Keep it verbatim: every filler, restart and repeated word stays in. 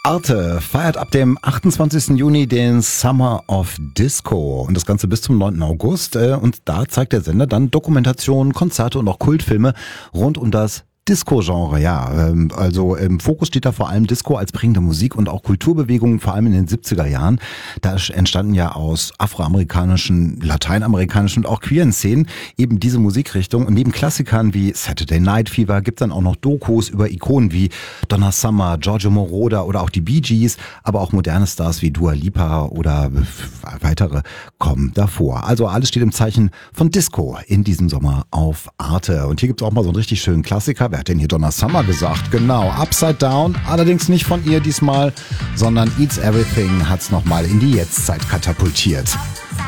Arte feiert ab dem achtundzwanzigsten Juni den Summer of Disco und das Ganze bis zum neunten August. Und da zeigt der Sender dann Dokumentationen, Konzerte und auch Kultfilme rund um das Disco-Genre, ja. Also im Fokus steht da vor allem Disco als prägende Musik und auch Kulturbewegungen, vor allem in den siebziger Jahren. Da entstanden ja aus afroamerikanischen, lateinamerikanischen und auch queeren Szenen eben diese Musikrichtung. Und neben Klassikern wie Saturday Night Fever gibt es dann auch noch Dokus über Ikonen wie Donna Summer, Giorgio Moroder oder auch die Bee Gees, aber auch moderne Stars wie Dua Lipa oder weitere kommen davor. Also alles steht im Zeichen von Disco in diesem Sommer auf Arte. Und hier gibt es auch mal so einen richtig schönen Klassiker. Wer hat denn hier Donna Summer gesagt? Genau, Upside Down, allerdings nicht von ihr diesmal, sondern Eats Everything hat's nochmal in die Jetztzeit katapultiert.